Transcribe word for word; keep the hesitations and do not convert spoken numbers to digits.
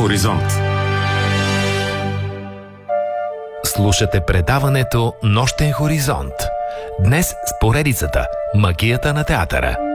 Хоризонт. Слушате предаването Нощен хоризонт. Днес с поредицата Магията на театъра.